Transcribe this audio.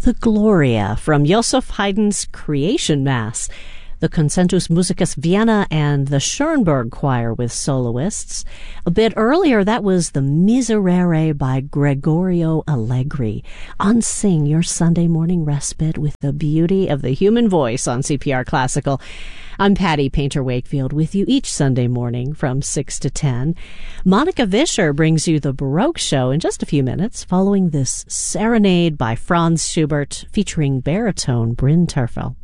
the Gloria from Joseph Haydn's Creation Mass, the Concentus Musicus Vienna and the Schoenberg Choir with soloists. A bit earlier, that was the Miserere by Gregorio Allegri. Unsing your Sunday morning respite with the beauty of the human voice on CPR Classical. I'm Patty Painter-Wakefield with you each Sunday morning from 6 to 10. Monica Vischer brings you the Baroque Show in just a few minutes, following this serenade by Franz Schubert featuring baritone Bryn Terfel.